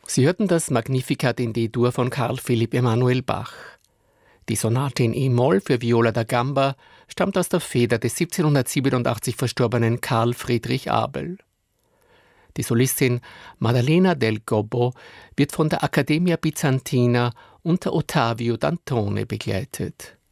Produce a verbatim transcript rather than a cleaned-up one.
Sie hörten das Magnificat in D-Dur von Carl Philipp Emanuel Bach. Die Sonate in E-Moll für Viola da Gamba stammt aus der Feder des siebzehnhundertsiebenundachtzig verstorbenen Karl Friedrich Abel. Die Solistin Maddalena del Gobbo wird von der Accademia Bizantina unter Ottavio Dantone begleitet.